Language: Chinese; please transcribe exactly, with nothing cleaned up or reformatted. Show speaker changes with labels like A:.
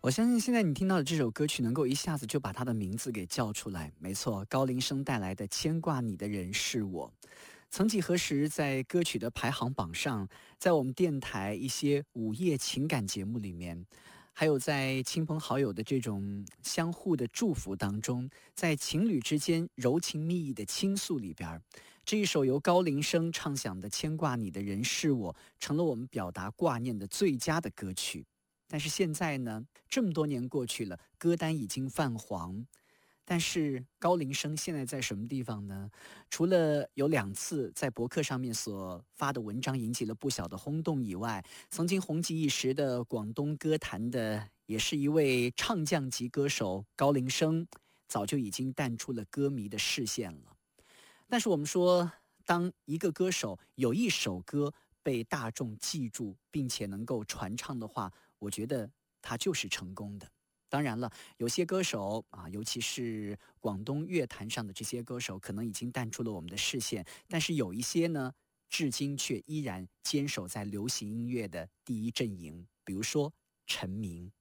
A: 我相信现在你听到的这首歌曲能够一下子就把他的名字给叫出来，没错，高林生带来的牵挂你的人是我。曾几何时，在歌曲的排行榜上，在我们电台一些午夜情感节目里面，还有在亲朋好友的这种相互的祝福当中，在情侣之间柔情蜜意的倾诉里边，这一首由高林生唱响的牵挂你的人是我，成了我们表达挂念的最佳的歌曲。但是现在呢，这么多年过去了，歌单已经泛黄。但是高林生现在在什么地方呢？除了有两次在博客上面所发的文章引起了不小的轰动以外，曾经红极一时的广东歌坛的也是一位唱将级歌手高林生，早就已经淡出了歌迷的视线了。但是我们说，当一个歌手有一首歌被大众记住，并且能够传唱的话，我觉得他就是成功的。当然了，有些歌手啊，尤其是广东乐坛上的这些歌手，可能已经淡出了我们的视线，但是有一些呢，至今却依然坚守在流行音乐的第一阵营，比如说陈明。